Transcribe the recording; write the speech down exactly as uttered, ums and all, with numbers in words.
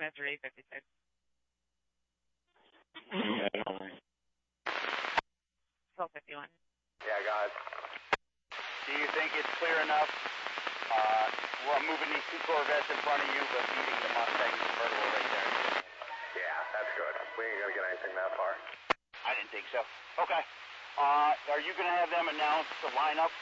after eight fifty-six. Yeah, I don't know. twelve fifty-one. Yeah, guys. Do you think it's clear enough? Uh, well, I'm moving these two Corvettes in front of you, but leaving the Mustang convertible right there. Yeah, that's good. We ain't gonna get anything that far. I didn't think so. Okay. Uh, are you gonna have them announce the lineup